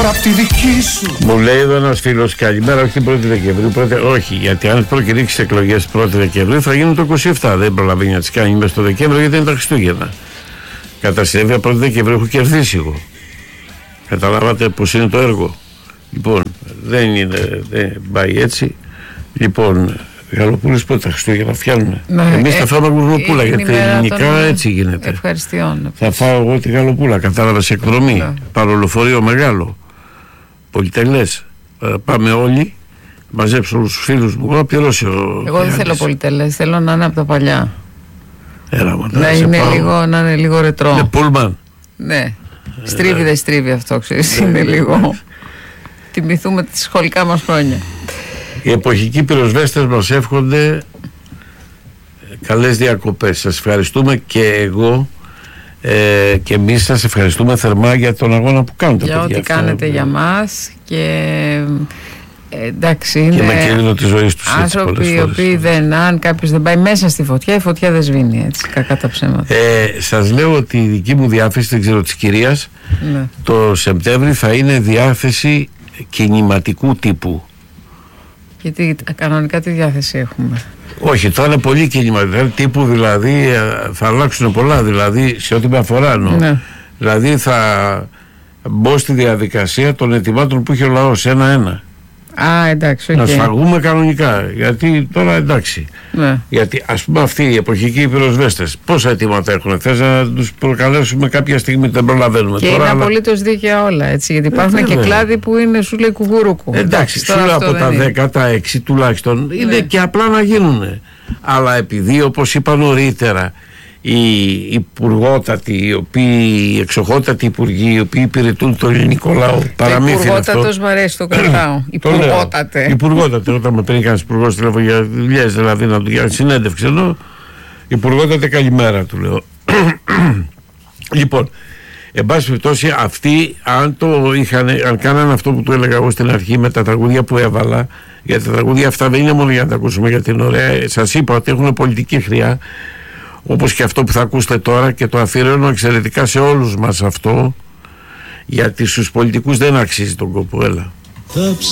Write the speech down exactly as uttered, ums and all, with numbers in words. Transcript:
απ' τη δική σου. Μου λέει εδώ ένας φίλος, καλημέρα, όχι την πρώτη Δεκεμβρίου, πρώτη, όχι, γιατί αν προκηρύξεις εκλογές πρώτη Δεκεμβρίου θα γίνουν το είκοσι επτά. Δεν προλαβαίνει να τις κάνει μέσα στο Δεκέμβριο γιατί είναι τα Χριστούγεννα. Κατά συνέπεια πρώτη Δεκεμβρίου έχω κερδίσει εγώ. Καταλάβατε πως είναι το έργο. Λοιπόν, δεν είναι, δεν πάει έτσι. Λοιπόν, γαλοπούλες πότε τα Χριστούγεννα φτιάχνουν. Ναι, εμείς ε, θα φάμε γουρνοπούλα γιατί ελληνικά των... έτσι γίνεται. Ευχαριστειών. Θα φάω εγώ τη γαλοπούλα, κατάλαβες, εκδρομή. Ναι. Πάρω λεωφορείο μεγάλο. Πολυτελές. Πάμε όλοι, μαζέψω όλους τους φίλους μου. Εγώ πληρώσει ο... Εγώ δεν θέλω πολυτελές, θέλω να είναι από τα παλιά. Έλα, μα, να, είναι λίγο, να είναι λίγο ρετρό. Είναι πούλμαν. Ναι. Στρίβει δεν στρίβει αυτό, ξέρεις, είναι λίγο. Τιμηθούμε τις σχολικά μας χρόνια. Οι εποχικοί πυροσβέστες μας εύχονται καλές διακοπές. Σας ευχαριστούμε και εγώ ε, και εμείς σας ευχαριστούμε θερμά για τον αγώνα που κάνετε. Για ό,τι κάνετε για μας και ε, εντάξει είναι και με κίνδυνο της ζωής τους. Άνθρωποι οι οποίοι δεν, αν κάποιος δεν πάει μέσα στη φωτιά, η φωτιά δεν σβήνει, έτσι, κακά τα ψέματα. Ε, σας λέω ότι η δική μου διάθεση, δεν ξέρω της κυρίας, ναι. το Σεπτέμβρη θα είναι διάθεση κινηματικού τύπου. Γιατί κανονικά τι διάθεση έχουμε? Όχι, θα είναι πολύ κινηματικό τύπου, δηλαδή θα αλλάξουν πολλά, δηλαδή σε ό,τι με αφορά εννοώ. Ναι. Δηλαδή θα μπω στη διαδικασία των ετοιμάτων που είχε ο λαός ένα-ένα. Α, εντάξει, okay. Να σφαγούμε κανονικά. Γιατί τώρα εντάξει. Ναι. Γιατί ας πούμε αυτοί οι εποχικοί πυροσβέστες πόσα αιτήματα έχουν? Θες να τους προκαλέσουμε κάποια στιγμή? Δεν προλαβαίνουμε και τώρα. Και είναι αλλά... απολύτως δίκαια όλα, έτσι. Γιατί υπάρχουν ε, και κλάδοι που είναι, σου λέει, κουγουρούκου. Εντάξει, σου λέω από τα δέκα, τα έξι τουλάχιστον ναι. είναι και απλά να γίνουν. Αλλά επειδή, όπως είπα νωρίτερα, οι υπουργότατοι, οι οποίοι, οι εξοχότατοι υπουργοί, οι οποίοι υπηρετούν το ελληνικό λαό, παραμύθι αυτό. Υπουργότατος μ' αρέσει, το κρατάω. Υπουργότατε. Υπουργότατε, όταν με παίρνει κανένας υπουργός τηλέφωνο για δουλειές, δηλαδή να του για συνέντευξη, ενώ υπουργότατε καλημέρα του λέω. Λοιπόν, εν πάση περιπτώσει αυτοί, αν το είχαν, αν κάνανε αυτό που του έλεγα εγώ στην αρχή με τα τραγούδια που έβαλα, γιατί τα τραγούδια αυτά δεν είναι μόνο για να τα ακούσουμε γιατί είναι ωραία, σας είπα ότι έχουν πολιτική χρειά. Όπως και αυτό που θα ακούσετε τώρα, και το αφιερώνω εξαιρετικά σε όλους μας αυτό, γιατί στους πολιτικούς δεν αξίζει τον κόπο. Έλα.